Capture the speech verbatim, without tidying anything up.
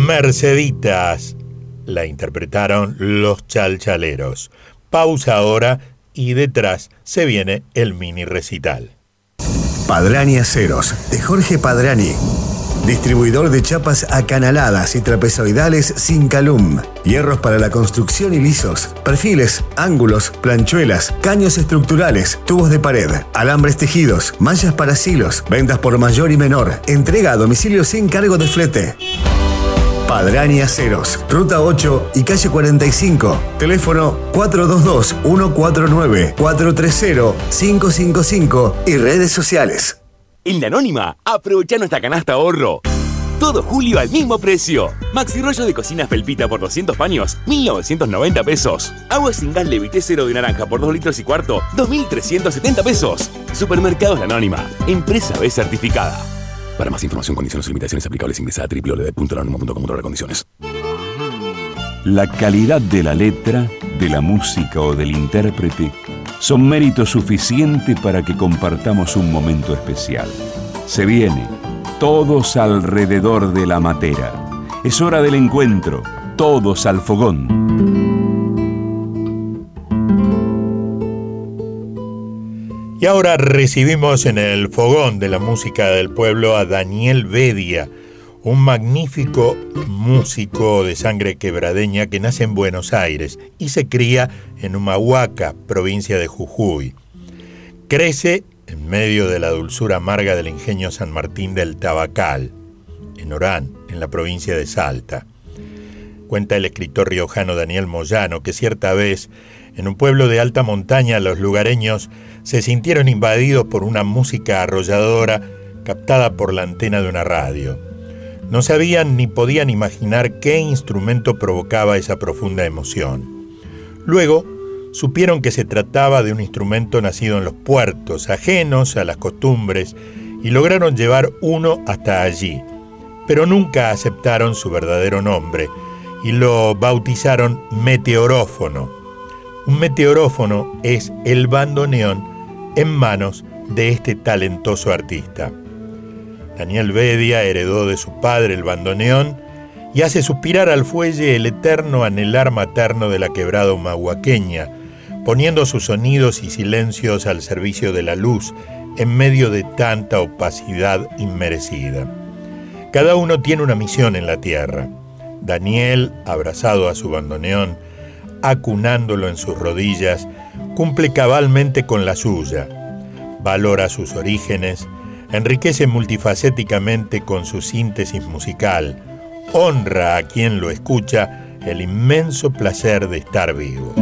Merceditas. La interpretaron Los Chalchaleros. Pausa ahora y detrás se viene el mini recital. Padrani Aceros, de Jorge Padrani. Distribuidor de chapas acanaladas y trapezoidales sin calum. Hierros para la construcción y lisos. Perfiles, ángulos, planchuelas, caños estructurales, tubos de pared, alambres tejidos, mallas para silos, ventas por mayor y menor. Entrega a domicilio sin cargo de flete. Padrani Aceros, Ruta ocho y calle cuarenta y cinco. Teléfono cuatro dos dos, uno cuatro nueve, cuatro tres cero, cinco cinco cinco y redes sociales. En La Anónima, aprovecha nuestra canasta ahorro. Todo julio al mismo precio. Maxi rollo de cocina Felpita por doscientos paños, mil novecientos noventa pesos. Agua sin gas Levité cero de naranja por dos litros y cuarto, dos mil trescientos setenta pesos. Supermercados La Anónima, empresa B certificada. Para más información, condiciones y limitaciones aplicables, ingresa a doble u doble u doble u punto anónimo punto com punto a r condiciones. La calidad de la letra, de la música o del intérprete son mérito suficiente para que compartamos un momento especial. Se viene, todos alrededor de la matera. Es hora del encuentro, todos al fogón. Y ahora recibimos en el fogón de la música del pueblo a Daniel Bedia, un magnífico músico de sangre quebradeña que nace en Buenos Aires y se cría en Humahuaca, provincia de Jujuy. Crece en medio de la dulzura amarga del ingenio San Martín del Tabacal, en Orán, en la provincia de Salta. Cuenta el escritor riojano Daniel Moyano que cierta vez, en un pueblo de alta montaña, los lugareños se sintieron invadidos por una música arrolladora captada por la antena de una radio. No sabían ni podían imaginar qué instrumento provocaba esa profunda emoción. Luego, supieron que se trataba de un instrumento nacido en los puertos, ajenos a las costumbres, y lograron llevar uno hasta allí. Pero nunca aceptaron su verdadero nombre y lo bautizaron meteorófono. Un meteorófono es el bandoneón en manos de este talentoso artista. Daniel Bedia heredó de su padre el bandoneón y hace suspirar al fuelle el eterno anhelar materno de la quebrada humahuaqueña, poniendo sus sonidos y silencios al servicio de la luz en medio de tanta opacidad inmerecida. Cada uno tiene una misión en la tierra. Daniel, abrazado a su bandoneón, acunándolo en sus rodillas, cumple cabalmente con la suya, valora sus orígenes, enriquece multifacéticamente con su síntesis musical, honra a quien lo escucha el inmenso placer de estar vivo.